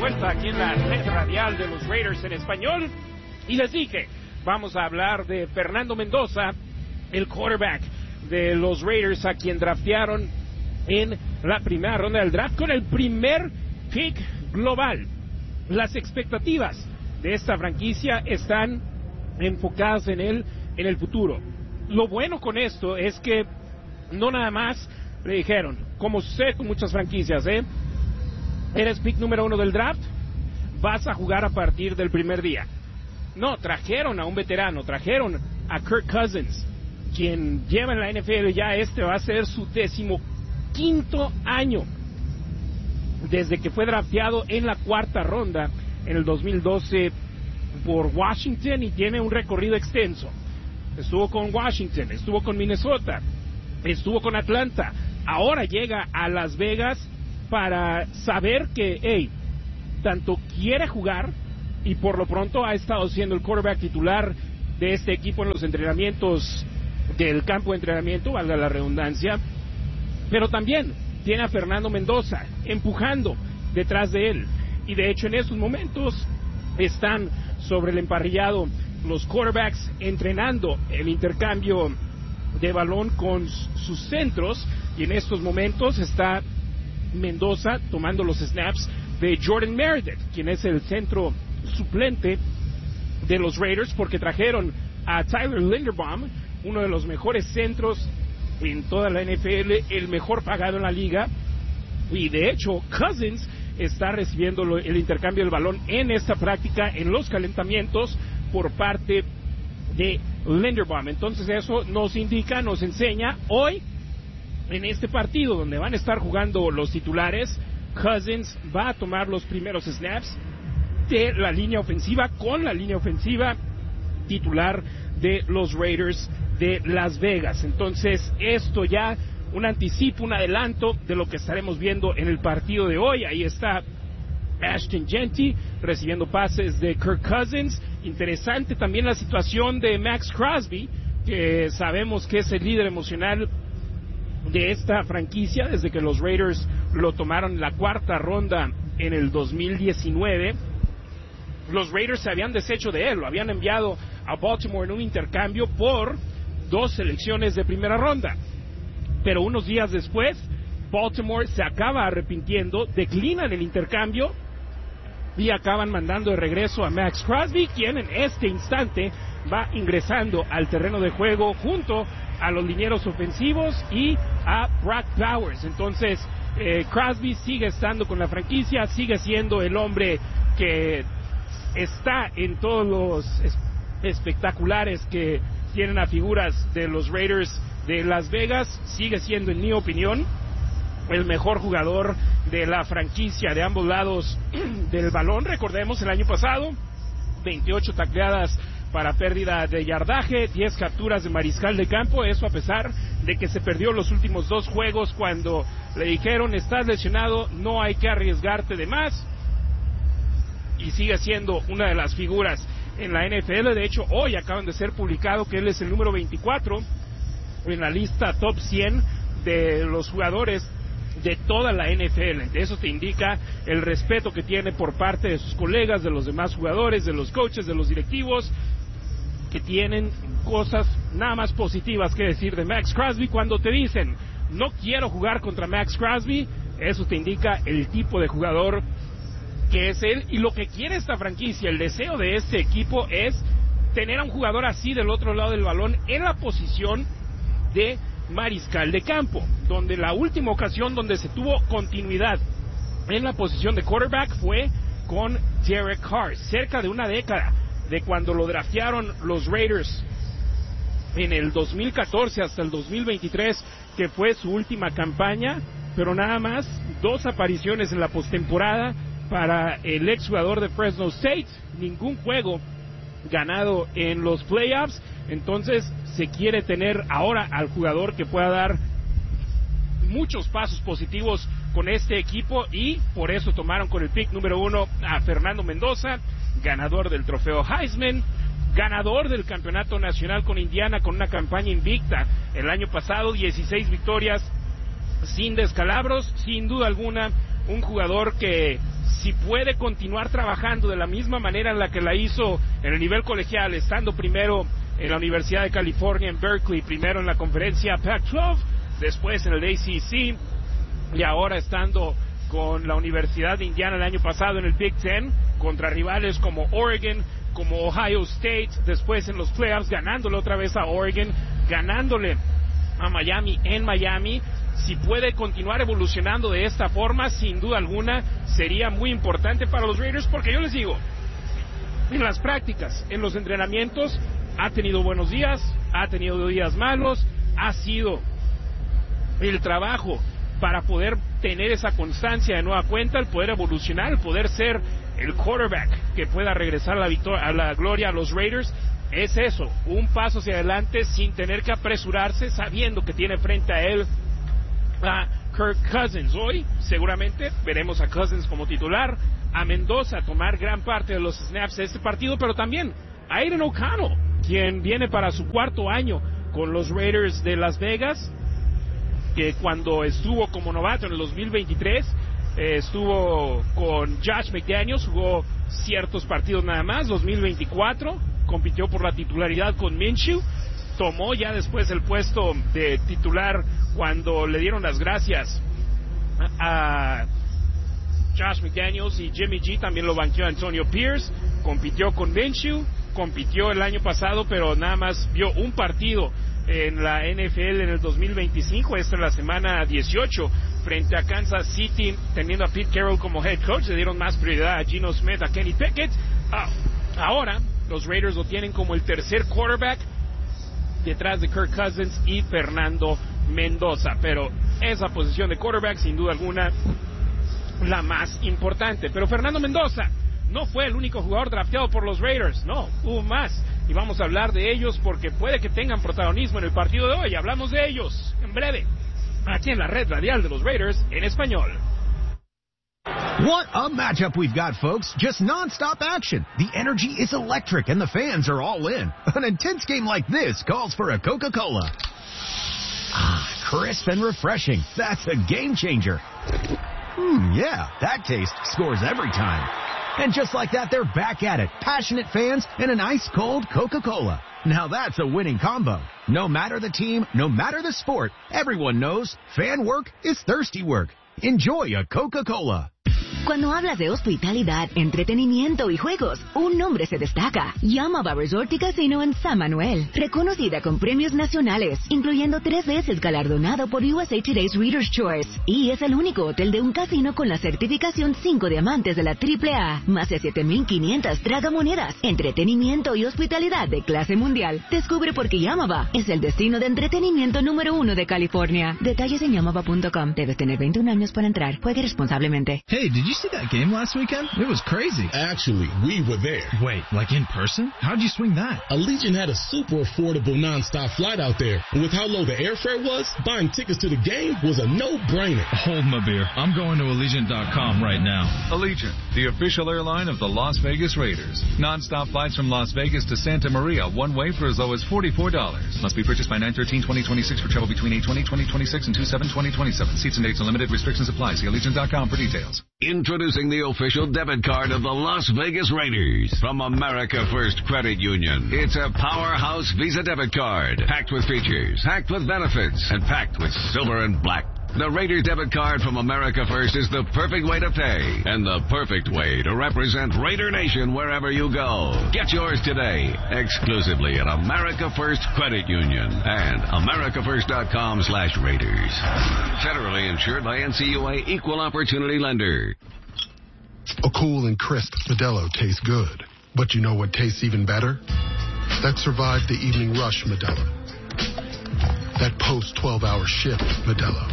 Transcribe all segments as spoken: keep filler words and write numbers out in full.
vuelta aquí en la red radial de los Raiders en español. Y les dije, vamos a hablar de Fernando Mendoza, el quarterback de los Raiders, a quien draftearon en la primera ronda del draft con el primer pick global. Las expectativas de esta franquicia están enfocadas en él, en el futuro. Lo bueno con esto es que no nada más le dijeron, como sucede con muchas franquicias, ¿eh? Eres pick número uno del draft, vas a jugar a partir del primer día. No, trajeron a un veterano, trajeron a Kirk Cousins, quien lleva en la N F L ya, este va a ser su decimoquinto año desde que fue drafteado en la cuarta ronda en el dos mil doce por Washington, y tiene un recorrido extenso. Estuvo con Washington, estuvo con Minnesota, estuvo con Atlanta, ahora llega a Las Vegas para saber que, hey, tanto quiere jugar, y por lo pronto ha estado siendo el quarterback titular de este equipo en los entrenamientos del campo de entrenamiento, valga la redundancia, pero también tiene a Fernando Mendoza empujando detrás de él, y de hecho en estos momentos están sobre el emparrillado los quarterbacks entrenando el intercambio de balón con sus centros, y en estos momentos está Mendoza tomando los snaps de Jordan Meredith, quien es el centro suplente de los Raiders, porque trajeron a Tyler Linderbaum, uno de los mejores centros en toda la N F L, el mejor pagado en la liga, y de hecho Cousins está recibiendo lo, el intercambio del balón en esta práctica, en los calentamientos, por parte de Linderbaum. Entonces eso nos indica, nos enseña hoy en este partido donde van a estar jugando los titulares, Cousins va a tomar los primeros snaps de la línea ofensiva, con la línea ofensiva titular de los Raiders de Las Vegas. Entonces esto ya un anticipo, un adelanto de lo que estaremos viendo en el partido de hoy. Ahí está Ashton Jeanty recibiendo pases de Kirk Cousins. Interesante también la situación de Max Crosby, que sabemos que es el líder emocional de esta franquicia desde que los Raiders lo tomaron en la cuarta ronda en el dos mil diecinueve. Los Raiders se habían deshecho de él, lo habían enviado a Baltimore en un intercambio por dos selecciones de primera ronda, pero unos días después Baltimore se acaba arrepintiendo, declinan el intercambio y acaban mandando de regreso a Max Crosby, quien en este instante va ingresando al terreno de juego junto a los linieros ofensivos y a Brock Bowers. Entonces eh, Crosby sigue estando con la franquicia, sigue siendo el hombre que está en todos los es- espectaculares que tienen a figuras de los Raiders de Las Vegas, sigue siendo, en mi opinión, el mejor jugador de la franquicia de ambos lados del balón. Recordemos el año pasado, veintiocho tacleadas para pérdida de yardaje, diez capturas de mariscal de campo, eso a pesar de que se perdió los últimos dos juegos cuando le dijeron, estás lesionado, no hay que arriesgarte de más, y sigue siendo una de las figuras en la N F L. De hecho, hoy acaban de ser publicado que él es el número veinticuatro en la lista top cien de los jugadores de toda la N F L. Eso te indica el respeto que tiene por parte de sus colegas, de los demás jugadores, de los coaches, de los directivos, que tienen cosas nada más positivas que decir de Max Crosby. Cuando te dicen, no quiero jugar contra Max Crosby, eso te indica el tipo de jugador que es él, y lo que quiere esta franquicia, el deseo de este equipo es tener a un jugador así del otro lado del balón en la posición de mariscal de campo, donde la última ocasión donde se tuvo continuidad en la posición de quarterback fue con Derek Carr, cerca de una década de cuando lo draftearon los Raiders en el dos mil catorce hasta el dos mil veintitrés, que fue su última campaña, pero nada más dos apariciones en la postemporada para el exjugador de Fresno State, ningún juego ganado en los playoffs. Entonces se quiere tener ahora al jugador que pueda dar muchos pasos positivos con este equipo, y por eso tomaron con el pick número uno a Fernando Mendoza, ganador del trofeo Heisman, ganador del campeonato nacional con Indiana con una campaña invicta el año pasado, dieciséis victorias sin descalabros, sin duda alguna un jugador que si puede continuar trabajando de la misma manera en la que la hizo en el nivel colegial, estando primero en la Universidad de California en Berkeley, primero en la conferencia Pac doce, después en el A C C, y ahora estando con la Universidad de Indiana el año pasado en el Big Ten, contra rivales como Oregon, como Ohio State, después en los playoffs ganándole otra vez a Oregon, ganándole a Miami en Miami. Si puede continuar evolucionando de esta forma, sin duda alguna sería muy importante para los Raiders, porque yo les digo, en las prácticas, en los entrenamientos, ha tenido buenos días, ha tenido días malos, ha sido el trabajo para poder tener esa constancia de nueva cuenta, el poder evolucionar, el poder ser el quarterback que pueda regresar a la victoria, a la gloria a los Raiders. Es eso, un paso hacia adelante sin tener que apresurarse, sabiendo que tiene frente a él a Kirk Cousins. Hoy seguramente veremos a Cousins como titular, a Mendoza tomar gran parte de los snaps de este partido, pero también a Aiden O'Connell, quien viene para su cuarto año con los Raiders de Las Vegas, que cuando estuvo como novato en el dos mil veintitrés eh, estuvo con Josh McDaniels, jugó ciertos partidos nada más. Dos mil veinticuatro compitió por la titularidad con Minshew, tomó ya después el puesto de titular cuando le dieron las gracias a Josh McDaniels, y Jimmy G también lo banqueó a Antonio Pierce. Compitió con Minshew, compitió el año pasado, pero nada más vio un partido en la N F L en el dos mil veinticinco, esta es la semana dieciocho, frente a Kansas City, teniendo a Pete Carroll como head coach. Le dieron más prioridad a Geno Smith, a Kenny Pickett. Ah, ahora los Raiders lo tienen como el tercer quarterback, detrás de Kirk Cousins y Fernando Mendoza, pero esa posición de quarterback sin duda alguna la más importante. Pero Fernando Mendoza no fue el único jugador drafteado por los Raiders, no, hubo más, y vamos a hablar de ellos porque puede que tengan protagonismo en el partido de hoy. Hablamos de ellos en breve, aquí en la red radial de los Raiders en español. What a matchup we've got, folks. Just non-stop action. The energy is electric and the fans are all in. An intense game like this calls for a Coca-Cola. Ah, crisp and refreshing. That's a game changer. Hmm, yeah, that taste scores every time. And just like that, they're back at it. Passionate fans and an ice-cold Coca-Cola. Now that's a winning combo. No matter the team, no matter the sport, everyone knows fan work is thirsty work. Enjoy a Coca-Cola. Cuando hablas de hospitalidad, entretenimiento y juegos, un nombre se destaca. Yamava Resort y Casino en San Manuel. Reconocida con premios nacionales, incluyendo tres veces galardonado por U S A Today's Reader's Choice. Y es el único hotel de un casino con la certificación cinco diamantes de la triple A. Más de siete mil quinientas tragamonedas. Entretenimiento y hospitalidad de clase mundial. Descubre por qué Yamava es el destino de entretenimiento número uno de California. Detalles en yamava punto com. Debes tener veintiún años para entrar. Juegue responsablemente. Hey, did you see that game last weekend? It was crazy. Actually, we were there. Wait, like in person? How'd you swing that? Allegiant had a super affordable non-stop flight out there. And with how low the airfare was, buying tickets to the game was a no-brainer. Hold my beer. I'm going to Allegiant dot com right now. Allegiant, the official airline of the Las Vegas Raiders. Non-stop flights from Las Vegas to Santa Maria, one way for as low as forty-four dollars. Must be purchased by nine thirteen twenty twenty-six for travel between eight twenty twenty twenty-six and two seven twenty twenty-seven. Seats and dates are limited. Restrictions apply. See Allegiant dot com for details. Introducing the official debit card of the Las Vegas Raiders from America First Credit Union. It's a powerhouse Visa debit card, packed with features, packed with benefits, and packed with silver and black. The Raiders debit card from America First is the perfect way to pay and the perfect way to represent Raider Nation wherever you go. Get yours today, exclusively at America First Credit Union and America First dot com slash Raiders. Federally insured by N C U A Equal Opportunity Lender. A cool and crisp Modelo tastes good. But you know what tastes even better? That survived the evening rush Modelo. That post twelve hour shift Modelo.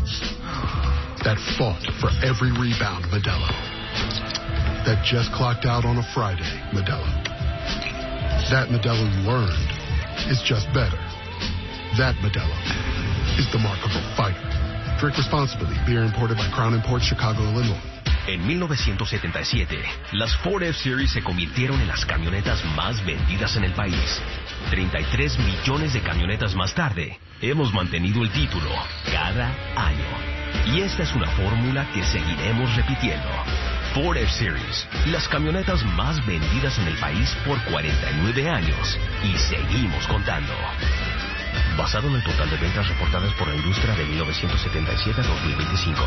That fought for every rebound Modelo. That just clocked out on a Friday Modelo. That Modelo you earned is just better. That Modelo is the mark of a fighter. Drink responsibly. Beer imported by Crown Imports, Chicago, Illinois. En mil novecientos setenta y siete, las Ford F-Series se convirtieron en las camionetas más vendidas en el país. treinta y tres millones de camionetas más tarde, hemos mantenido el título cada año. Y esta es una fórmula que seguiremos repitiendo. Ford F-Series, las camionetas más vendidas en el país por cuarenta y nueve años. Y seguimos contando. Basado en el total de ventas reportadas por la industria de mil novecientos setenta y siete a dos mil veinticinco.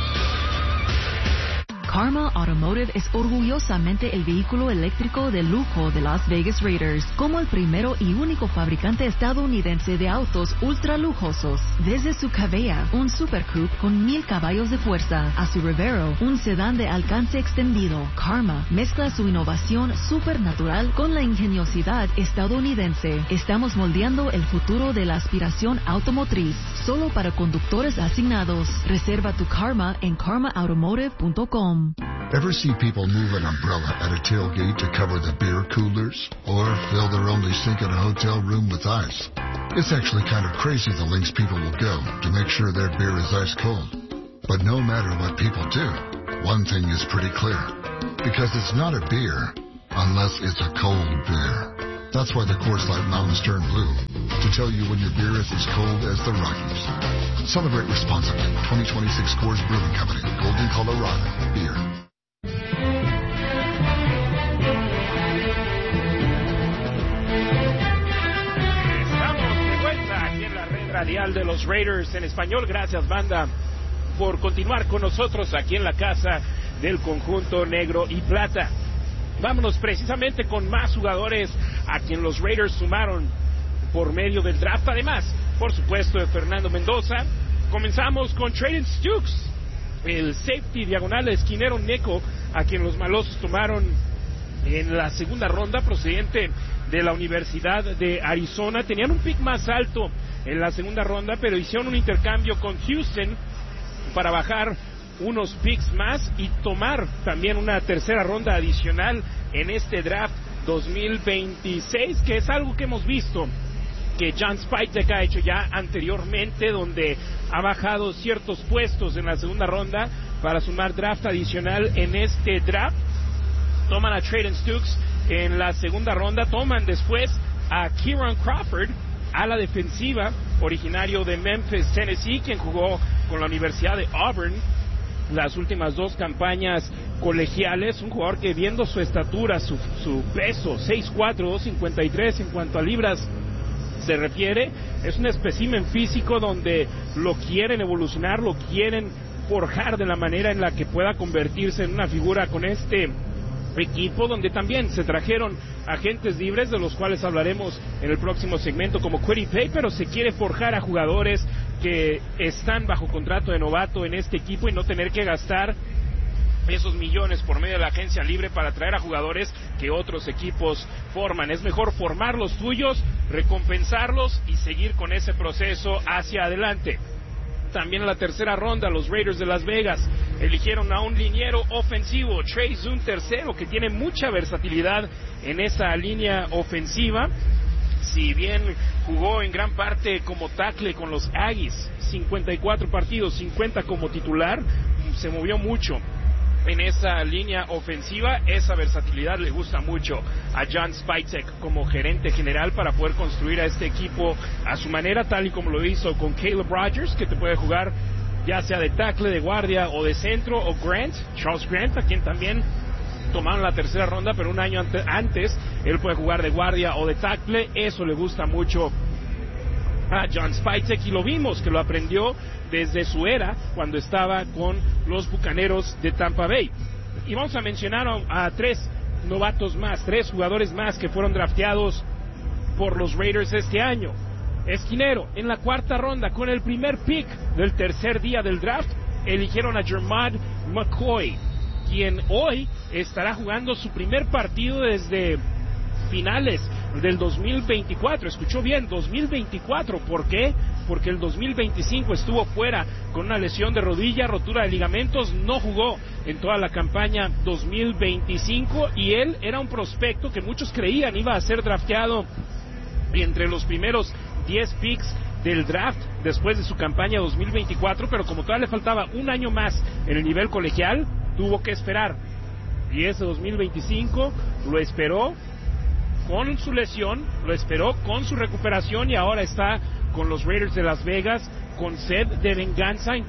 Karma Automotive es orgullosamente el vehículo eléctrico de lujo de Las Vegas Raiders, como el primero y único fabricante estadounidense de autos ultra lujosos. Desde su Cavea, un Super Coupe con mil caballos de fuerza, a su Revero, un sedán de alcance extendido, Karma mezcla su innovación supernatural con la ingeniosidad estadounidense. Estamos moldeando el futuro de la aspiración automotriz, solo para conductores asignados. Reserva tu Karma en karma automotive punto com. Ever see people move an umbrella at a tailgate to cover the beer coolers? Or fill their only sink in a hotel room with ice? It's actually kind of crazy the lengths people will go to make sure their beer is ice cold. But no matter what people do, one thing is pretty clear. Because it's not a beer unless it's a cold beer. That's why the Coors Light Mountains turn blue, to tell you when your beer is as cold as the Rockies. Celebrate responsibly. twenty twenty-six Coors Brewing Company, Golden, Colorado. Beer. Estamos de vuelta aquí en la red radial de los Raiders en español. Gracias, banda, por continuar con nosotros aquí en la casa del conjunto negro y plata. Vámonos precisamente con más jugadores a quien los Raiders sumaron por medio del draft, además, por supuesto, de Fernando Mendoza. Comenzamos con Trayden Stukes, el safety diagonal esquinero neco, a quien los malosos tomaron en la segunda ronda, procedente de la Universidad de Arizona. Tenían un pick más alto en la segunda ronda, pero hicieron un intercambio con Houston para bajar unos picks más y tomar también una tercera ronda adicional en este draft dos mil veintiséis, que es algo que hemos visto que John Spytek ha hecho ya anteriormente, donde ha bajado ciertos puestos en la segunda ronda para sumar draft adicional en este draft. Toman a Trayden Stukes en la segunda ronda, toman después a Kieran Crawford, a la defensiva, originario de Memphis, Tennessee, quien jugó con la Universidad de Auburn las últimas dos campañas colegiales. Un jugador que, viendo su estatura, su, su peso, seis cuatro, dos cincuenta y tres en cuanto a libras se refiere, es un espécimen físico donde lo quieren evolucionar, lo quieren forjar de la manera en la que pueda convertirse en una figura con este equipo, donde también se trajeron agentes libres, de los cuales hablaremos en el próximo segmento, como Kwity Paye, pero se quiere forjar a jugadores que están bajo contrato de novato en este equipo y no tener que gastar esos millones por medio de la agencia libre para traer a jugadores que otros equipos forman. Es mejor formar los tuyos, recompensarlos y seguir con ese proceso hacia adelante. También en la tercera ronda, los Raiders de Las Vegas eligieron a un liniero ofensivo, Trey Zoom tercero, que tiene mucha versatilidad en esa línea ofensiva. Si bien jugó en gran parte como tackle con los Aggies, cincuenta y cuatro partidos, cincuenta como titular, se movió mucho en esa línea ofensiva. Esa versatilidad le gusta mucho a John Spytek como gerente general para poder construir a este equipo a su manera, tal y como lo hizo con Caleb Rogers, que te puede jugar ya sea de tackle, de guardia o de centro, o Grant, Charles Grant, a quien también tomaron la tercera ronda, pero un año ante, antes él puede jugar de guardia o de tackle. Eso le gusta mucho a John Spytek, y lo vimos que lo aprendió desde su era cuando estaba con los Bucaneros de Tampa Bay. Y vamos a mencionar a, a tres novatos más, tres jugadores más que fueron drafteados por los Raiders este año. Esquinero, en la cuarta ronda, con el primer pick del tercer día del draft, eligieron a Jermad McCoy, quien hoy estará jugando su primer partido desde finales del dos mil veinticuatro. Escuchó bien, dos mil veinticuatro. ¿Por qué? Porque el dos mil veinticinco estuvo fuera con una lesión de rodilla, rotura de ligamentos, no jugó en toda la campaña dos mil veinticinco, y él era un prospecto que muchos creían iba a ser drafteado entre los primeros diez picks del draft después de su campaña dos mil veinticuatro, pero como todavía le faltaba un año más en el nivel colegial, tuvo que esperar, y ese dos mil veinticinco lo esperó con su lesión, lo esperó con su recuperación, y ahora está con los Raiders de Las Vegas con sed de venganza,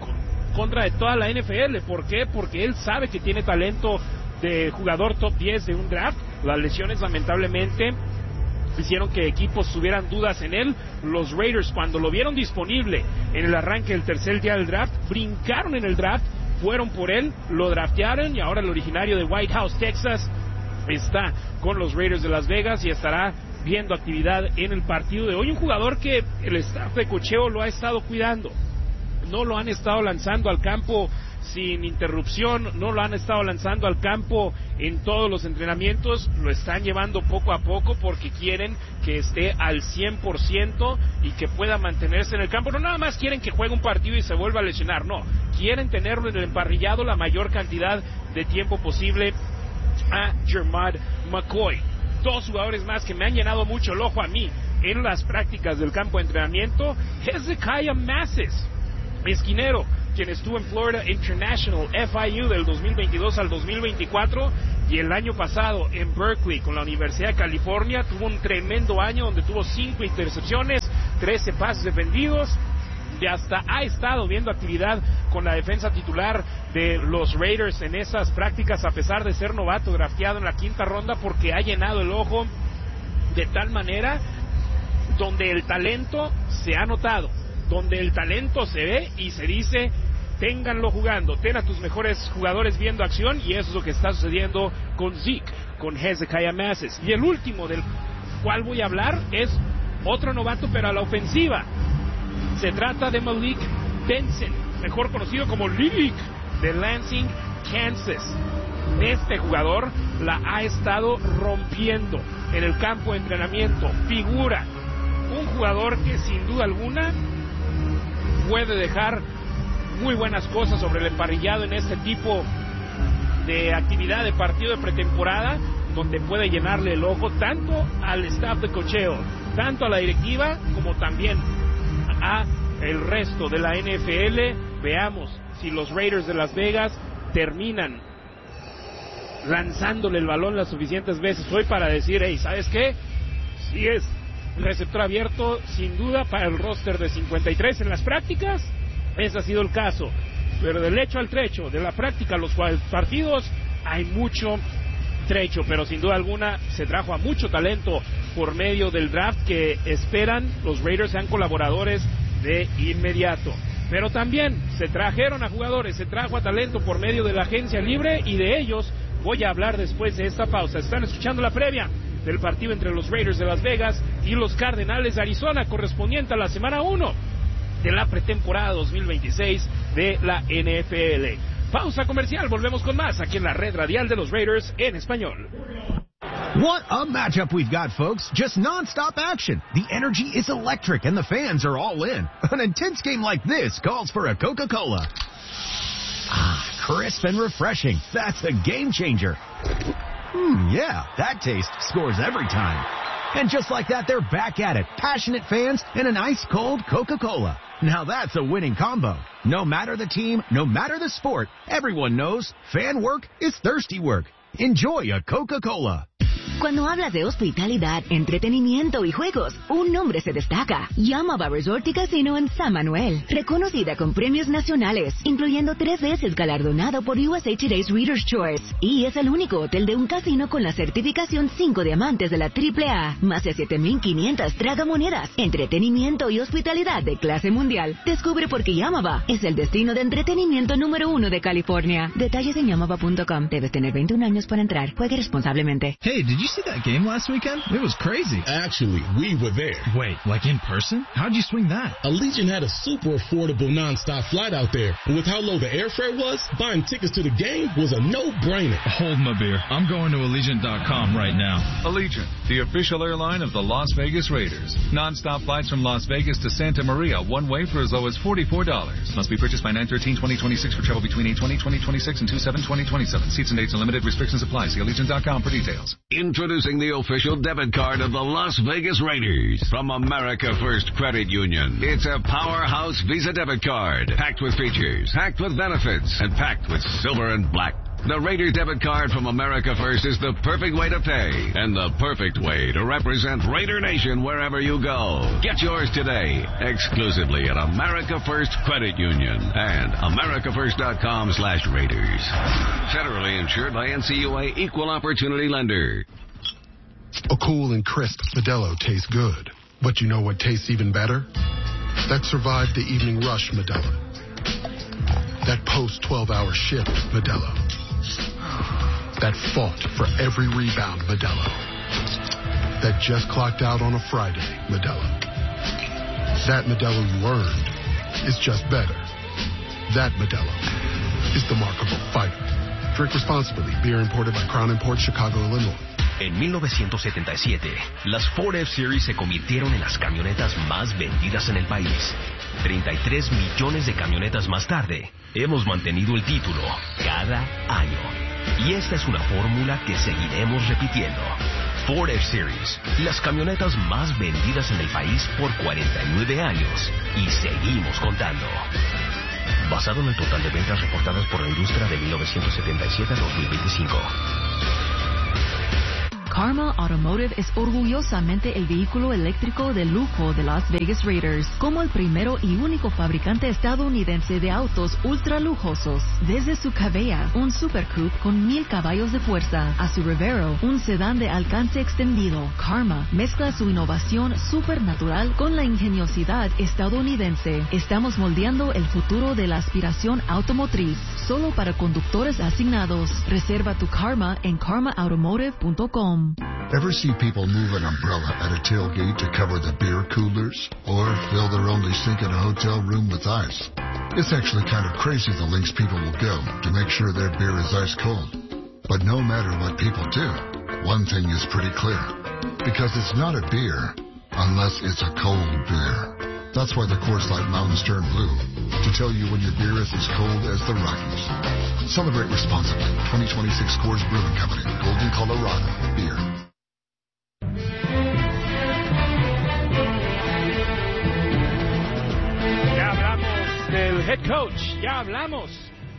contra de toda la N F L. ¿Por qué? Porque él sabe que tiene talento de jugador top diez de un draft. Las lesiones lamentablemente hicieron que equipos tuvieran dudas en él. Los Raiders, cuando lo vieron disponible en el arranque del tercer día del draft, brincaron en el draft, fueron por él, lo draftearon, y ahora el originario de White House, Texas, está con los Raiders de Las Vegas y estará viendo actividad en el partido de hoy. Un jugador que el staff de cocheo lo ha estado cuidando. No lo han estado lanzando al campo sin interrupción, no lo han estado lanzando al campo en todos los entrenamientos, lo están llevando poco a poco porque quieren que esté al cien por ciento y que pueda mantenerse en el campo. No nada más quieren que juegue un partido y se vuelva a lesionar, no, quieren tenerlo en el emparrillado la mayor cantidad de tiempo posible a Jermad McCoy. Dos jugadores más que me han llenado mucho el ojo a mí en las prácticas del campo de entrenamiento. Hezekiah Masses, esquinero, quien estuvo en Florida International F I U del dos mil veintidós al dos mil veinticuatro, y el año pasado en Berkeley con la Universidad de California tuvo un tremendo año donde tuvo cinco intercepciones, trece pases defendidos, y hasta ha estado viendo actividad con la defensa titular de los Raiders en esas prácticas, a pesar de ser novato, drafteado en la quinta ronda, porque ha llenado el ojo de tal manera donde el talento se ha notado, donde el talento se ve y se dice: ténganlo jugando, ten a tus mejores jugadores viendo acción, y eso es lo que está sucediendo con Zeke, con Hezekiah Masses. Y el último del cual voy a hablar es otro novato, pero a la ofensiva. Se trata de Malik Benson, mejor conocido como Lick, de Lansing, Kansas. Este jugador la ha estado rompiendo en el campo de entrenamiento, figura, un jugador que sin duda alguna puede dejar muy buenas cosas sobre el emparrillado en este tipo de actividad de partido de pretemporada, donde puede llenarle el ojo tanto al staff de cocheo, tanto a la directiva, como también a el resto de la N F L. Veamos si los Raiders de Las Vegas terminan lanzándole el balón las suficientes veces hoy para decir: hey, ¿sabes qué? Si es receptor abierto, sin duda, para el roster de cincuenta y tres en las prácticas, ese ha sido el caso. Pero del hecho al trecho, de la práctica a los partidos, hay mucho trecho, pero sin duda alguna se trajo a mucho talento por medio del draft que esperan los Raiders sean colaboradores de inmediato. Pero también se trajeron a jugadores, se trajo a talento por medio de la agencia libre, y de ellos voy a hablar después de esta pausa. Están escuchando la previa del partido entre los Raiders de Las Vegas y los Cardenales de Arizona, correspondiente a la semana uno de la pretemporada dos mil veintiséis de la N F L. Pausa comercial, volvemos con más aquí en la red radial de los Raiders en español. What a matchup we've got, folks. Just non-stop action. The energy is electric and the fans are all in. An intense game like this calls for a Coca-Cola. Ah, crisp and refreshing. That's a game changer. Hmm, yeah, that taste scores every time. And just like that, they're back at it. Passionate fans and an ice-cold Coca-Cola. Now that's a winning combo. No matter the team, no matter the sport, everyone knows fan work is thirsty work. Enjoy a Coca-Cola. Cuando hablas de hospitalidad, entretenimiento y juegos, un nombre se destaca. Yamava Resort y Casino en San Manuel. Reconocida con premios nacionales, incluyendo tres veces galardonado por U S A Today's Reader's Choice. Y es el único hotel de un casino con la certificación cinco diamantes de la triple A. Más de siete mil quinientas tragamonedas. Entretenimiento y hospitalidad de clase mundial. Descubre por qué Yamava es el destino de entretenimiento número uno de California. Detalles en yamava punto com. Debes tener veintiún años para entrar. Juegue responsablemente. Hey, did you see that game last weekend? It was crazy. Actually, we were there. Wait, like in person? How'd you swing that? Allegiant had a super affordable nonstop flight out there. And with how low the airfare was, buying tickets to the game was a no-brainer. Hold my beer. I'm going to Allegiant dot com right now. Allegiant, the official airline of the Las Vegas Raiders. Nonstop flights from Las Vegas to Santa Maria, one way for as low as forty-four dollars. Must be purchased by nine thirteen twenty twenty-six for travel between eight twenty twenty twenty-six and two seven twenty twenty-seven. Seats and dates are limited. Restrictions apply. See Allegiant dot com for details. Introducing the official debit card of the Las Vegas Raiders from America First Credit Union. It's a powerhouse Visa debit card, packed with features, packed with benefits, and packed with silver and black The Raiders debit card from America First is the perfect way to pay and the perfect way to represent Raider Nation wherever you go. Get yours today, exclusively at America First Credit Union and america first dot com slash Raiders. Federally insured by N C U A Equal Opportunity Lender. A cool and crisp Modelo tastes good. But you know what tastes even better? That survived the evening rush Modelo. That post twelve hour shift Modelo. That fought for every rebound Modelo. That just clocked out on a Friday Modelo. That Modelo you earned is just better. That Modelo is the mark of a fighter. Drink responsibly. Beer imported by Crown Imports, Chicago, Illinois. En mil novecientos setenta y siete, las Ford F-Series se convirtieron en las camionetas más vendidas en el país. treinta y tres millones de camionetas más tarde, hemos mantenido el título cada año. Y esta es una fórmula que seguiremos repitiendo. Ford F-Series, las camionetas más vendidas en el país por cuarenta y nueve años. Y seguimos contando. Basado en el total de ventas reportadas por la industria de mil novecientos setenta y siete a dos mil veinticinco. Karma Automotive es orgullosamente el vehículo eléctrico de lujo de Las Vegas Raiders, como el primero y único fabricante estadounidense de autos ultra lujosos. Desde su Cabella, un Super Coupe con mil caballos de fuerza, a su Revero, un sedán de alcance extendido, Karma mezcla su innovación supernatural con la ingeniosidad estadounidense. Estamos moldeando el futuro de la aspiración automotriz, solo para conductores asignados. Reserva tu Karma en karma automotive punto com. Ever see people move an umbrella at a tailgate to cover the beer coolers? Or fill their only sink in a hotel room with ice? It's actually kind of crazy the lengths people will go to make sure their beer is ice cold. But no matter what people do, one thing is pretty clear. Because it's not a beer unless it's a cold beer. That's why the Coors Light Mountains turn blue, to tell you when your beer is as cold as the Rockies. Celebrate responsibly. twenty twenty-six Coors Brewing Company, Golden, Colorado. Beer. Ya hablamos del head coach, ya hablamos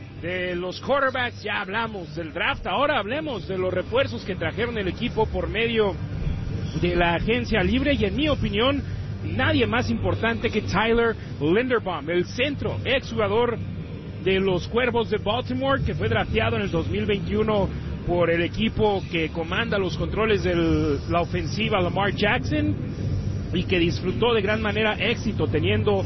de los quarterbacks, ya hablamos del draft. Ahora hablemos de los refuerzos que trajeron el equipo por medio de la agencia libre y, en mi opinión, nadie más importante que Tyler Linderbaum, el centro, exjugador de los Cuervos de Baltimore, que fue drafteado en el dos mil veintiuno por el equipo que comanda los controles de la ofensiva Lamar Jackson, y que disfrutó de gran manera éxito teniendo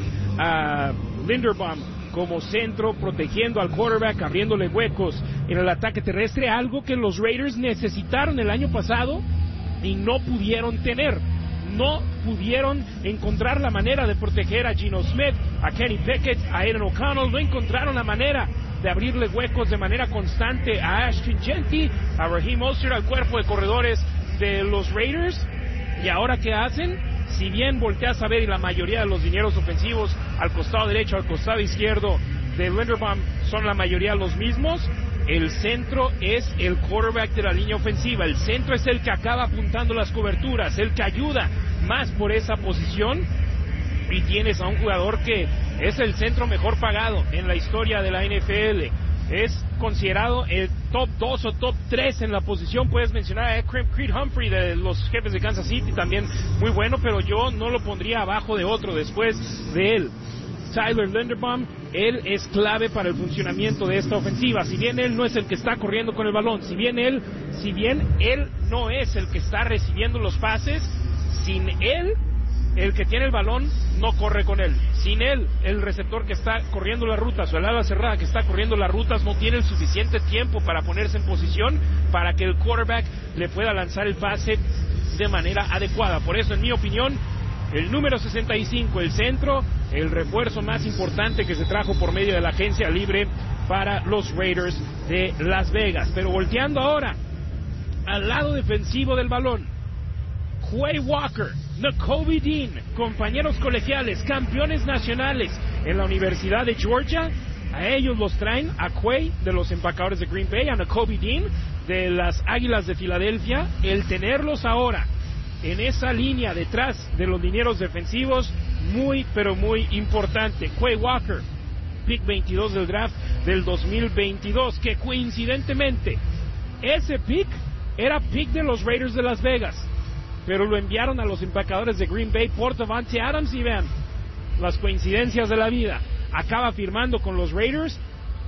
a Linderbaum como centro, protegiendo al quarterback, abriéndole huecos en el ataque terrestre, algo que los Raiders necesitaron el año pasado y no pudieron tener. No pudieron encontrar la manera de proteger a Geno Smith, a Kenny Pickett, a Aiden O'Connell. No encontraron la manera de abrirle huecos de manera constante a Ashton Jeanty, a Raheem Mostert, al cuerpo de corredores de los Raiders. ¿Y ahora qué hacen? Si bien volteas a ver y la mayoría de los dineros ofensivos al costado derecho, al costado izquierdo de Linderbaum son la mayoría los mismos, el centro es el quarterback de la línea ofensiva. El centro es el que acaba apuntando las coberturas, el que ayuda más por esa posición. Y tienes a un jugador que es el centro mejor pagado en la historia de la N F L. Es considerado el top dos o top tres en la posición. Puedes mencionar a Creed Humphrey de los Jefes de Kansas City, también muy bueno, pero yo no lo pondría abajo de otro después de él. Tyler Linderbaum, él es clave para el funcionamiento de esta ofensiva. Si bien él no es el que está corriendo con el balón, si bien él, si bien él no es el que está recibiendo los pases, sin él, el que tiene el balón no corre con él. Sin él, el receptor que está corriendo las rutas o el ala cerrada que está corriendo las rutas no tiene el suficiente tiempo para ponerse en posición para que el quarterback le pueda lanzar el pase de manera adecuada. Por eso, en mi opinión, el número sesenta y cinco, el centro, el refuerzo más importante que se trajo por medio de la agencia libre para los Raiders de Las Vegas. Pero volteando ahora al lado defensivo del balón, Quay Walker, Nakobe Dean, compañeros colegiales, campeones nacionales en la Universidad de Georgia. A ellos los traen, a Quay de los Empacadores de Green Bay, a Nakobe Dean de las Águilas de Filadelfia. El tenerlos ahora en esa línea detrás de los linieros defensivos, muy pero muy importante. Quay Walker, pick veintidós del draft del dos mil veintidós, que coincidentemente ese pick era pick de los Raiders de Las Vegas, pero lo enviaron a los empacadores de Green Bay por Davante Adams, y vean las coincidencias de la vida, acaba firmando con los Raiders.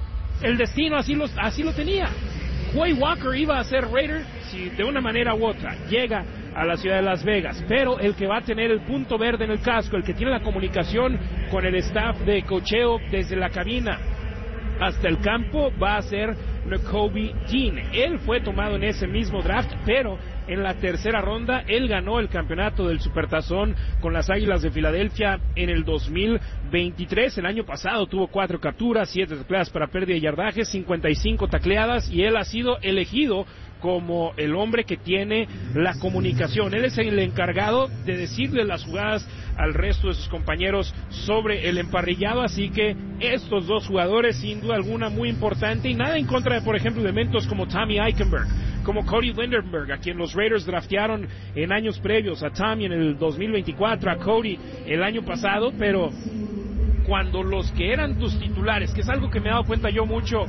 El destino así, los, así lo tenía. Quay Walker iba a ser Raider si de una manera u otra llega a la ciudad de Las Vegas, pero el que va a tener el punto verde en el casco, el que tiene la comunicación con el staff de cocheo desde la cabina hasta el campo, va a ser Nakobe Dean. Él fue tomado en ese mismo draft, pero en la tercera ronda él ganó el campeonato del Supertazón con las Águilas de Filadelfia en el dos mil veintitrés. El año pasado tuvo cuatro capturas, siete tacleadas para pérdida de yardaje, cincuenta y cinco tacleadas, y él ha sido elegido como el hombre que tiene la comunicación. Él es el encargado de decirle las jugadas al resto de sus compañeros sobre el emparrillado, así que estos dos jugadores sin duda alguna muy importante, y nada en contra de, por ejemplo, elementos como Tommy Eichenberg, como Cody Lindenberg, a quien los Raiders draftearon en años previos, a Tommy en el dos mil veinticuatro, a Cody el año pasado, pero cuando los que eran tus titulares, que es algo que me he dado cuenta yo mucho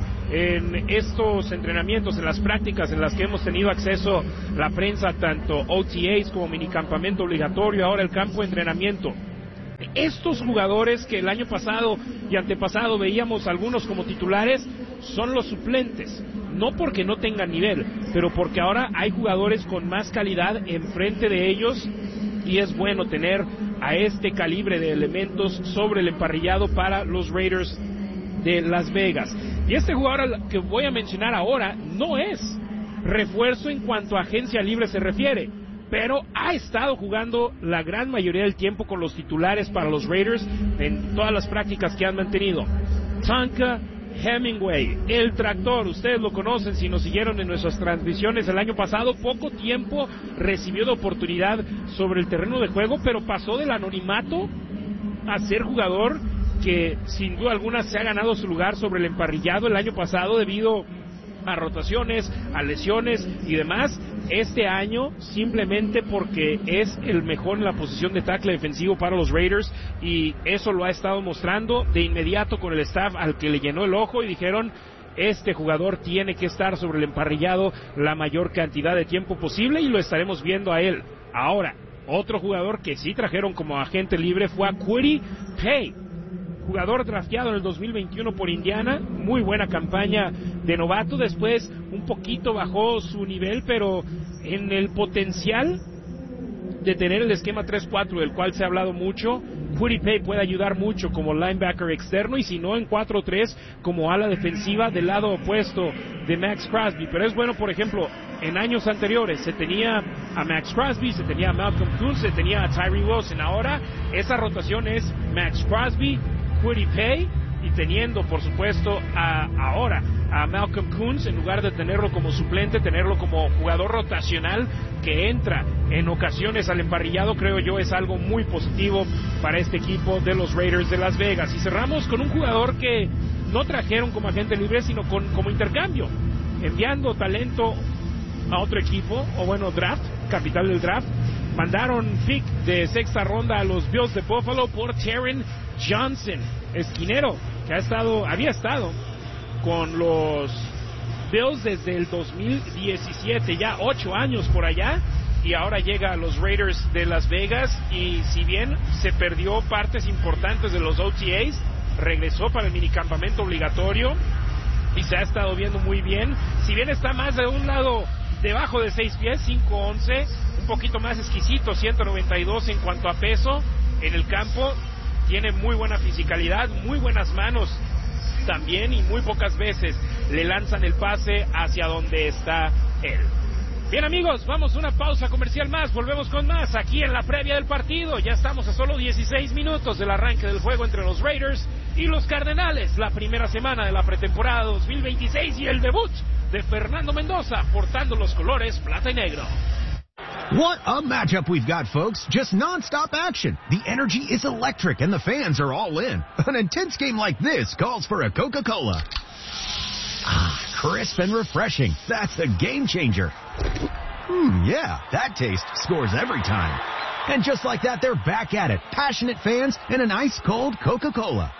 en estos entrenamientos, en las prácticas en las que hemos tenido acceso la prensa, tanto O T As como minicampamento obligatorio, ahora el campo de entrenamiento, estos jugadores que el año pasado y antepasado veíamos algunos como titulares, son los suplentes, no porque no tengan nivel, pero porque ahora hay jugadores con más calidad enfrente de ellos, y es bueno tener a este calibre de elementos sobre el emparrillado para los Raiders de Las Vegas. Y este jugador que voy a mencionar ahora no es refuerzo en cuanto a agencia libre se refiere, pero ha estado jugando la gran mayoría del tiempo con los titulares para los Raiders en todas las prácticas que han mantenido. Tonka Hemingway, el tractor, ustedes lo conocen si nos siguieron en nuestras transmisiones el año pasado. Poco tiempo recibió de oportunidad sobre el terreno de juego, pero pasó del anonimato a ser jugador que sin duda alguna se ha ganado su lugar sobre el emparrillado el año pasado debido a rotaciones, a lesiones y demás. Este año simplemente porque es el mejor en la posición de tackle defensivo para los Raiders, y eso lo ha estado mostrando de inmediato con el staff al que le llenó el ojo y dijeron: este jugador tiene que estar sobre el emparrillado la mayor cantidad de tiempo posible, y lo estaremos viendo a él. Ahora, otro jugador que sí trajeron como agente libre fue a Kwity Paye, jugador drafteado en el dos mil veintiuno por Indiana, muy buena campaña de novato, después un poquito bajó su nivel, pero en el potencial de tener el esquema tres cuatro del cual se ha hablado mucho, Kwity Paye puede ayudar mucho como linebacker externo, y si no en cuatro tres como ala defensiva del lado opuesto de Max Crosby. Pero es bueno, por ejemplo, en años anteriores se tenía a Max Crosby, se tenía a Malcolm Koonce, se tenía a Tyree Wilson. Ahora esa rotación es Max Crosby, Kwity Paye, y teniendo por supuesto a, ahora a Malcolm Koonce, en lugar de tenerlo como suplente, tenerlo como jugador rotacional que entra en ocasiones al emparrillado, creo yo es algo muy positivo para este equipo de los Raiders de Las Vegas. Y cerramos con un jugador que no trajeron como agente libre, sino con, como intercambio, enviando talento a otro equipo, o bueno, draft, capital del draft. Mandaron pick de sexta ronda a los Bills de Buffalo por Taron Johnson, esquinero que ha estado, había estado con los Bills desde el dos mil diecisiete, ya ocho años por allá, y ahora llega a los Raiders de Las Vegas. Y si bien se perdió partes importantes de los O T As, regresó para el minicampamento obligatorio y se ha estado viendo muy bien. Si bien está más de un lado debajo de seis pies, cinco once, un poquito más exquisito, ciento noventa y dos en cuanto a peso, en el campo tiene muy buena fisicalidad, muy buenas manos también, y muy pocas veces le lanzan el pase hacia donde está él. Bien amigos, vamos a una pausa comercial más, volvemos con más aquí en la previa del partido. Ya estamos a solo dieciséis minutos del arranque del juego entre los Raiders y los Cardenales, la primera semana de la pretemporada dos mil veintiséis y el debut de Fernando Mendoza portando los colores plata y negro. What a matchup we've got, folks. Just non-stop action. The energy is electric and the fans are all in. An intense game like this calls for a Coca-Cola. Ah, crisp and refreshing. That's a game changer. Hmm, yeah, that taste scores every time. And just like that, they're back at it. Passionate fans and an ice-cold Coca-Cola.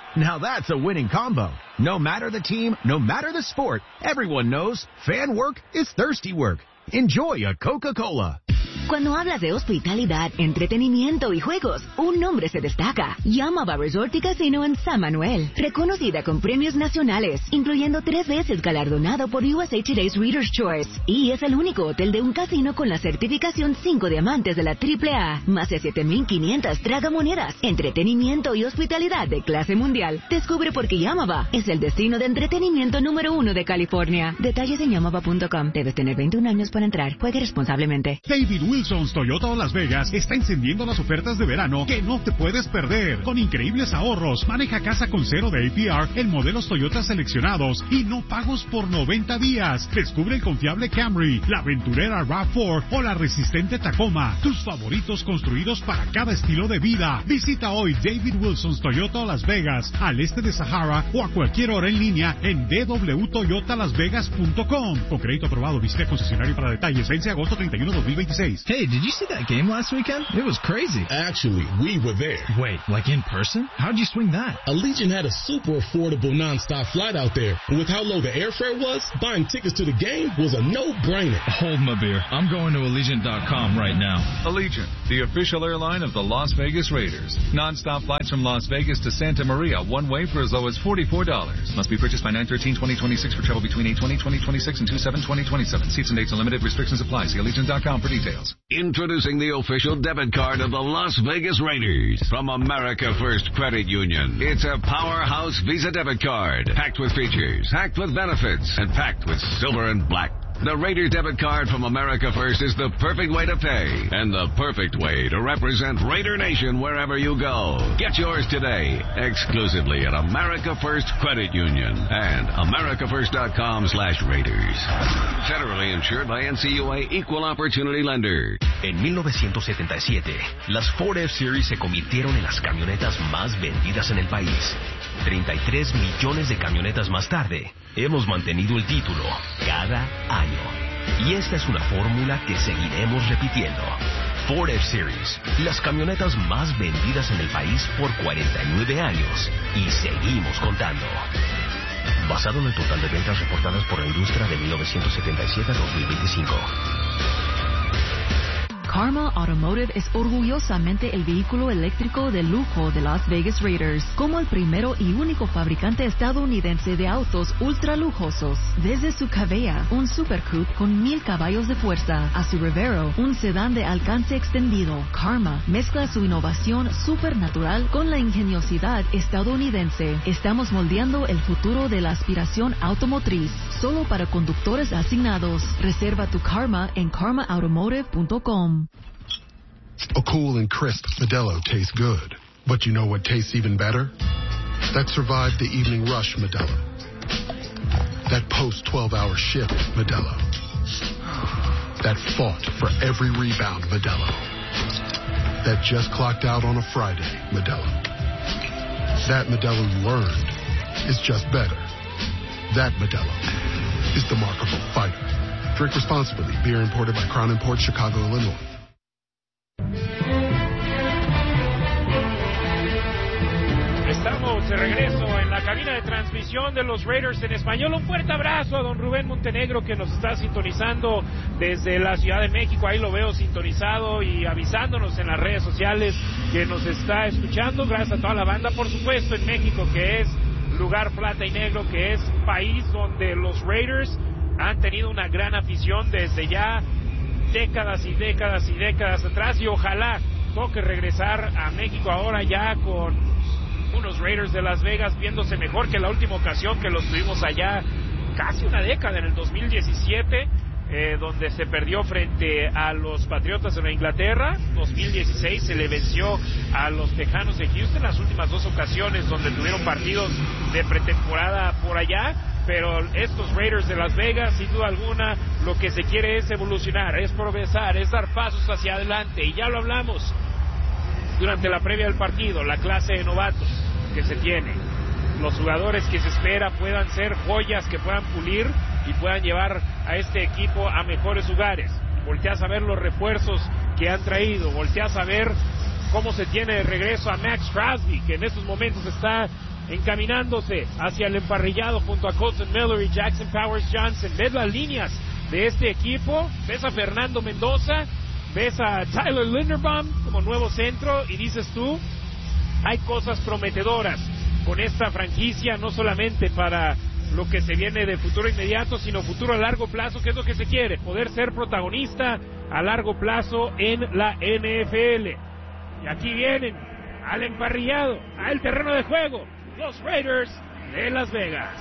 Now that's a winning combo. No matter the team, no matter the sport, everyone knows fan work is thirsty work. Enjoy a Coca-Cola. Cuando hablas de hospitalidad, entretenimiento y juegos, un nombre se destaca. Yamava Resort y Casino en San Manuel. Reconocida con premios nacionales, incluyendo tres veces galardonado por U S A Today's Reader's Choice. Y es el único hotel de un casino con la certificación cinco diamantes de la triple A. Más de siete mil quinientas tragamonedas, entretenimiento y hospitalidad de clase mundial. Descubre por qué Yamava es el destino de entretenimiento número uno de California. Detalles en yamava punto com. Debes tener veintiún años para entrar. Juegue responsablemente. David Wilson's Toyota Las Vegas está encendiendo las ofertas de verano que no te puedes perder. Con increíbles ahorros, maneja casa con cero de A P R en modelos Toyota seleccionados y no pagos por noventa días. Descubre el confiable Camry, la aventurera RAV cuatro o la resistente Tacoma. Tus favoritos construidos para cada estilo de vida. Visita hoy David Wilson's Toyota Las Vegas, al este de Sahara o a cualquier hora en línea en d w toyota las vegas punto com. Con crédito aprobado, visita concesionario para detalles. Vence agosto treinta y uno, dos mil veintiséis. Hey, did you see that game last weekend? It was crazy. Actually, we were there. Wait, like in person? How'd you swing that? Allegiant had a super affordable non-stop flight out there. And with how low the airfare was, buying tickets to the game was a no-brainer. Hold my beer. I'm going to Allegiant dot com right now. Allegiant, the official airline of the Las Vegas Raiders. Non-stop flights from Las Vegas to Santa Maria, one way for as low as forty-four dollars. Must be purchased by nine thirteen twenty twenty-six for travel between eight twenty twenty twenty-six and two seven twenty twenty-seven. Seats and dates are limited. Restrictions apply. See Allegiant dot com for details. Introducing the official debit card of the Las Vegas Raiders from America First Credit Union. It's a powerhouse Visa debit card, packed with features, packed with benefits, and packed with silver and black. The Raiders debit card from America First is the perfect way to pay and the perfect way to represent Raider Nation wherever you go. Get yours today, exclusively at America First Credit Union and america first dot com slash Raiders. Federally insured by N C U A Equal Opportunity Lender. En mil novecientos setenta y siete, las Ford F-Series se convirtieron en las camionetas más vendidas en el país. treinta y tres millones de camionetas más tarde, hemos mantenido el título cada año. Y esta es una fórmula que seguiremos repitiendo. Ford F-Series, las camionetas más vendidas en el país por cuarenta y nueve años. Y seguimos contando. Basado en el total de ventas reportadas por la industria de mil novecientos setenta y siete a dos mil veinticinco. Karma Automotive es orgullosamente el vehículo eléctrico de lujo de Las Vegas Raiders, como el primero y único fabricante estadounidense de autos ultra lujosos. Desde su Cavea, un Super Coupe con mil caballos de fuerza, a su Revero, un sedán de alcance extendido, Karma mezcla su innovación supernatural con la ingeniosidad estadounidense. Estamos moldeando el futuro de la aspiración automotriz, solo para conductores asignados. Reserva tu Karma en karma automotive punto com. A cool and crisp Modelo tastes good. But you know what tastes even better? That survived the evening rush Modelo. That post twelve hour shift Modelo. That fought for every rebound Modelo. That just clocked out on a Friday Modelo. That Modelo you earned is just better. That Modelo is the mark of a fighter. Drink responsibly. Beer imported by Crown Imports, Chicago, Illinois. Estamos de regreso en la cabina de transmisión de los Raiders en español. Un fuerte abrazo a don Rubén Montenegro, que nos está sintonizando desde la Ciudad de México. Ahí lo veo sintonizado y avisándonos en las redes sociales que nos está escuchando. Gracias a toda la banda, por supuesto, en México, que es lugar plata y negro, que es país donde los Raiders han tenido una gran afición desde ya décadas y décadas y décadas atrás, y ojalá toque regresar a México ahora ya con unos Raiders de Las Vegas viéndose mejor que la última ocasión que los tuvimos allá, casi una década, en el dos mil diecisiete, eh, donde se perdió frente a los Patriotas de Inglaterra. dos mil dieciséis se le venció a los Tejanos de Houston, las últimas dos ocasiones donde tuvieron partidos de pretemporada por allá. Pero estos Raiders de Las Vegas, sin duda alguna, lo que se quiere es evolucionar, es progresar, es dar pasos hacia adelante. Y ya lo hablamos durante la previa del partido, la clase de novatos que se tiene, los jugadores que se espera puedan ser joyas que puedan pulir y puedan llevar a este equipo a mejores lugares. Volteas a ver los refuerzos que han traído, volteas a ver cómo se tiene de regreso a Max Crosby, que en estos momentos está encaminándose hacia el emparrillado junto a Colton Miller y Jackson Powers Johnson. Ves las líneas de este equipo, ves a Fernando Mendoza, ves a Tyler Linderbaum como nuevo centro y dices tú, hay cosas prometedoras con esta franquicia, no solamente para lo que se viene de futuro inmediato, sino futuro a largo plazo, que es lo que se quiere, poder ser protagonista a largo plazo en la N F L. Y aquí vienen al emparrillado, al terreno de juego, los Raiders de Las Vegas.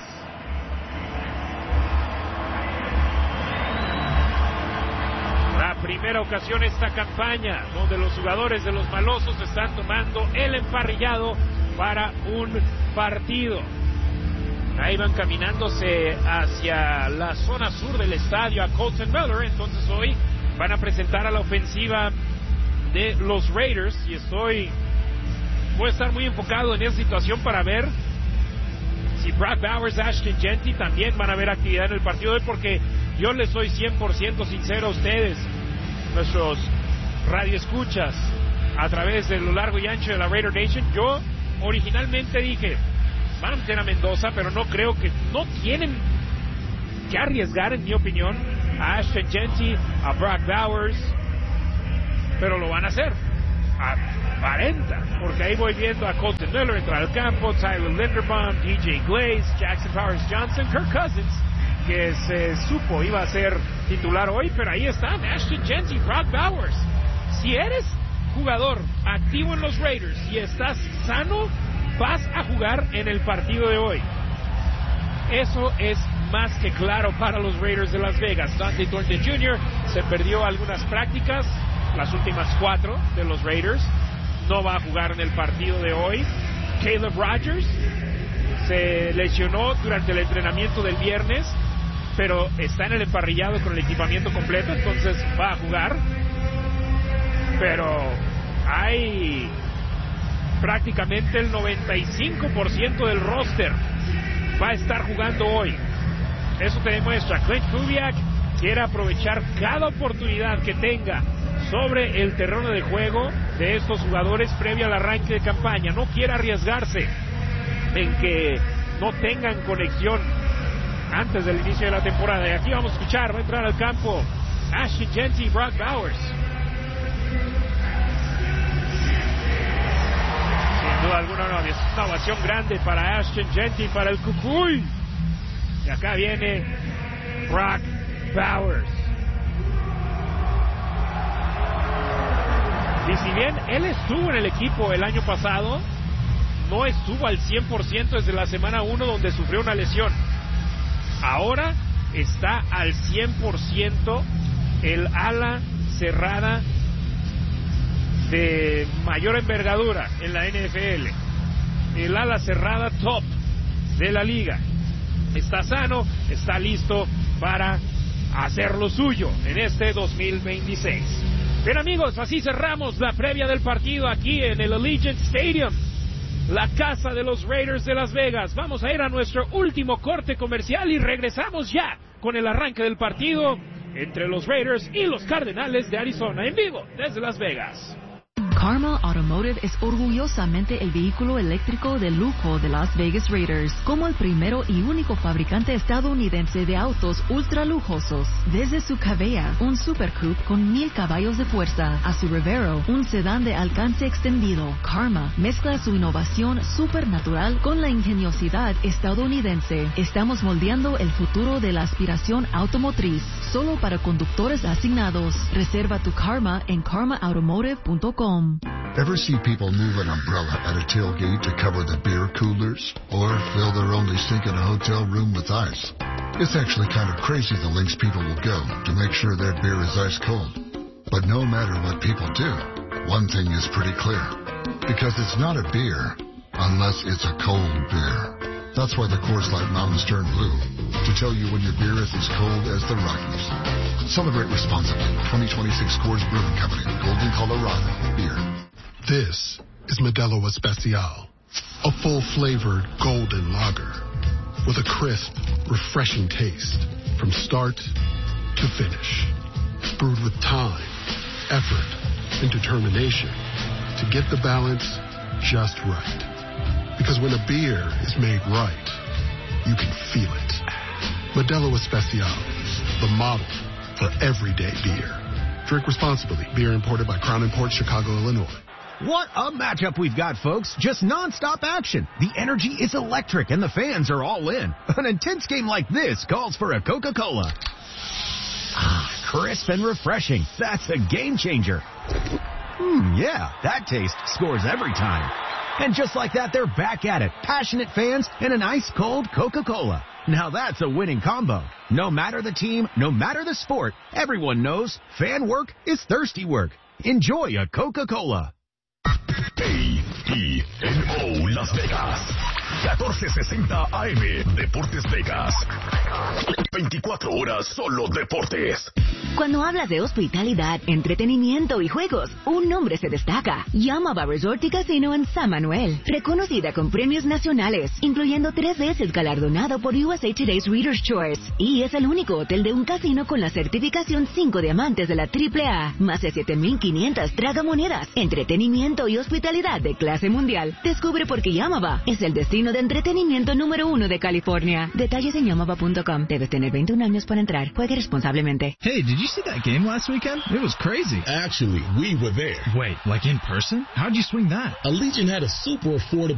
La primera ocasión esta campaña donde los jugadores de los malosos están tomando el emparrillado para un partido. Ahí van caminándose hacia la zona sur del estadio a Colton Miller. Entonces hoy van a presentar a la ofensiva de los Raiders y estoy voy a estar muy enfocado en esa situación para ver si Brock Bowers, Ashton Jeanty también van a ver actividad en el partido de hoy, porque yo les soy cien por ciento sincero a ustedes, nuestros radioescuchas a través de lo largo y ancho de la Raider Nation. Yo originalmente dije, van a meter a Mendoza, pero no creo que, no tienen que arriesgar, en mi opinión, a Ashton Jeanty, a Brock Bowers, pero lo van a hacer. Aparenta, porque ahí voy viendo a Colton Miller entrar al campo, Tyler Linderbaum, D J Glaze, Jackson Powers Johnson, Kirk Cousins, que se supo iba a ser titular hoy, pero ahí están, Ashton Jeanty, Brock Bowers. Si eres jugador activo en los Raiders y estás sano, vas a jugar en el partido de hoy. Eso es más que claro para los Raiders de Las Vegas. Dante Thornton junior se perdió algunas prácticas, las últimas cuatro de los Raiders. No va a jugar en el partido de hoy. Caleb Rogers se lesionó durante el entrenamiento del viernes, pero está en el emparrillado con el equipamiento completo, entonces va a jugar. Pero hay prácticamente el noventa y cinco por ciento del roster va a estar jugando hoy. Eso te demuestra Clint Kubiak quiere aprovechar cada oportunidad que tenga sobre el terreno de juego de estos jugadores previo al arranque de campaña. No quiere arriesgarse en que no tengan conexión antes del inicio de la temporada. Y aquí vamos a escuchar, va a entrar al campo Ashton Jeanty y Brock Bowers. Sin duda alguna, una, una ovación grande para Ashton Jeanty, para el Cucuy. Y acá viene Brock Bowers. Y si bien él estuvo en el equipo el año pasado, no estuvo al cien por ciento desde la semana uno donde sufrió una lesión. Ahora está al cien por ciento el ala cerrada de mayor envergadura en la N F L. El ala cerrada top de la liga. Está sano, está listo para hacer lo suyo en este dos mil veintiséis. Bien amigos, así cerramos la previa del partido aquí en el Allegiant Stadium, la casa de los Raiders de Las Vegas. Vamos a ir a nuestro último corte comercial y regresamos ya con el arranque del partido entre los Raiders y los Cardenales de Arizona, en vivo desde Las Vegas. Karma Automotive es orgullosamente el vehículo eléctrico de lujo de Las Vegas Raiders, como el primero y único fabricante estadounidense de autos ultra lujosos. Desde su Cavea, un Super Coupe con mil caballos de fuerza, a su Revero, un sedán de alcance extendido, Karma mezcla su innovación supernatural con la ingeniosidad estadounidense. Estamos moldeando el futuro de la aspiración automotriz, solo para conductores asignados. Reserva tu Karma en karma automotive punto com. Ever see people move an umbrella at a tailgate to cover the beer coolers? Or fill their only sink in a hotel room with ice? It's actually kind of crazy the lengths people will go to make sure their beer is ice cold. But no matter what people do, one thing is pretty clear. Because it's not a beer unless it's a cold beer. That's why the Coors Light Mountains turn blue, to tell you when your beer is as cold as the Rockies. Celebrate responsibly. twenty twenty-six Coors Brewing Company, Golden, Colorado. Beer. This is Modelo Especial, a full-flavored golden lager with a crisp, refreshing taste from start to finish. Brewed with time, effort, and determination to get the balance just right. Because when a beer is made right, you can feel it. Modelo Especial, the model for everyday beer. Drink responsibly. Beer imported by Crown Imports, Chicago, Illinois. What a matchup we've got, folks. Just nonstop action. The energy is electric and the fans are all in. An intense game like this calls for a Coca-Cola. Ah, crisp and refreshing. That's a game changer. Hmm, yeah, that taste scores every time. And just like that, they're back at it. Passionate fans and an ice-cold Coca-Cola. Now that's a winning combo. No matter the team, no matter the sport, everyone knows fan work is thirsty work. Enjoy a Coca-Cola. A E N O Las Vegas, catorce sesenta A M, Deportes Vegas. veinticuatro horas solo deportes. Cuando hablas de hospitalidad, entretenimiento y juegos, un nombre se destaca. Llama a Resort y Casino en San Manuel. Reconocida con premios nacionales, incluyendo tres veces galardonado por U S A Today's Reader's Choice. Y es el único hotel de un casino con la certificación cinco diamantes de la triple A. Más de siete mil quinientas tragamonedas, entretenimiento y hospitalidad de clase mundial. Descubre por qué Yamava es el destino de entretenimiento número uno de California. Detalles en yamava punto com. Debes tener veintiún años para entrar. Juegue responsablemente. Hey, did you see that game last weekend? It was crazy. Actually, we were there. Wait, like in person? How'd you swing that? Allegiant had a super affordable